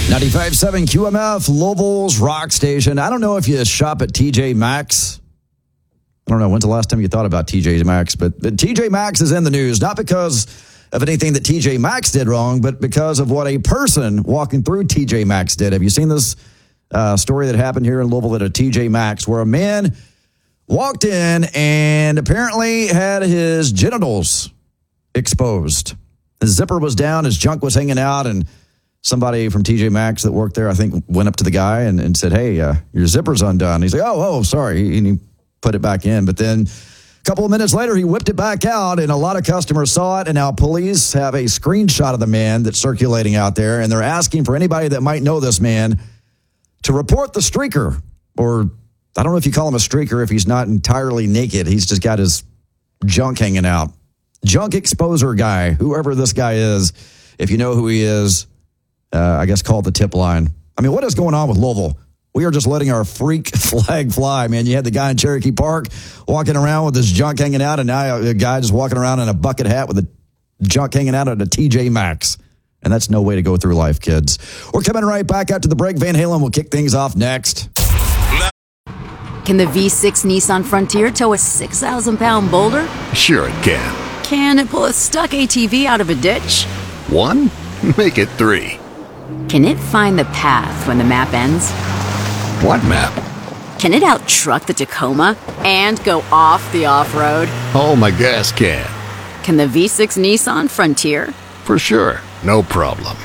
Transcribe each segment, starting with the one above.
95.7 QMF, Louisville's rock station. I don't know if you shop at TJ Maxx. I don't know when's the last time you thought about TJ Maxx, but TJ Maxx is in the news, not because of anything that TJ Maxx did wrong, but because of what a person walking through TJ Maxx did. Have you seen this story that happened here in Louisville at a TJ Maxx where a man walked in and apparently had his genitals exposed? His zipper was down, his junk was hanging out, and somebody from TJ Maxx that worked there, I think, went up to the guy and said, hey, your zipper's undone. He's like, oh, sorry. And he put it back in. But then a couple of minutes later, he whipped it back out, and a lot of customers saw it. And now police have a screenshot of the man that's circulating out there, and they're asking for anybody that might know this man to report the streaker. Or I don't know if you call him a streaker if he's not entirely naked. He's just got his junk hanging out. Junk exposer guy, whoever this guy is, if you know who he is, I guess call the tip line. I mean, what is going on with Louisville? We are just letting our freak flag fly, man. You had the guy in Cherokee Park walking around with his junk hanging out, and now a guy just walking around in a bucket hat with the junk hanging out at a TJ Maxx. And that's no way to go through life, kids. We're coming right back after the break. Van Halen will kick things off next. Can the V6 Nissan Frontier tow a 6,000-pound boulder? Sure it can. Can it pull a stuck ATV out of a ditch? 1? Make it 3. Can it find the path when the map ends? What map? Can it out-truck the Tacoma and go off the off-road? Oh, my gas can. Can the V6 Nissan Frontier? For sure. No problem.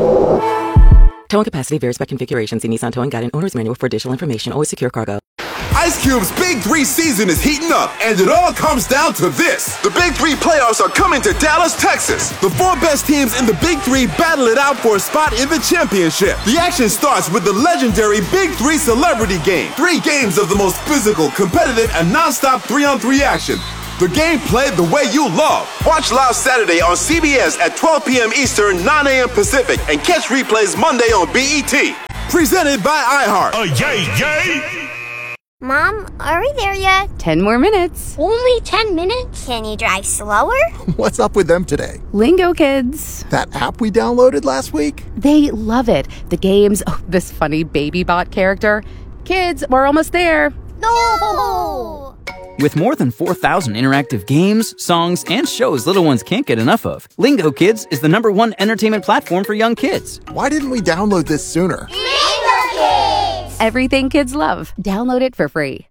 Towing capacity varies by configuration. See Nissan Towing Guide and Owner's Manual for additional information. Always secure cargo. Ice Cube's Big 3 season is heating up, and it all comes down to this. The Big 3 playoffs are coming to Dallas, Texas. The 4 best teams in the Big 3 battle it out for a spot in the championship. The action starts with the legendary Big 3 Celebrity Game. 3 games of the most physical, competitive, and non-stop 3-on-3 action. The game played the way you love. Watch live Saturday on CBS at 12 p.m. Eastern, 9 a.m. Pacific, and catch replays Monday on BET. Presented by iHeart. Yay! Mom, are we there yet? 10 more minutes. Only 10 minutes? Can you drive slower? What's up with them today? Lingo Kids. That app we downloaded last week? They love it. The games, this funny baby bot character. Kids, we're almost there. No! With more than 4,000 interactive games, songs, and shows little ones can't get enough of, Lingo Kids is the #1 entertainment platform for young kids. Why didn't we download this sooner? Lingo Kids! Everything kids love. Download it for free.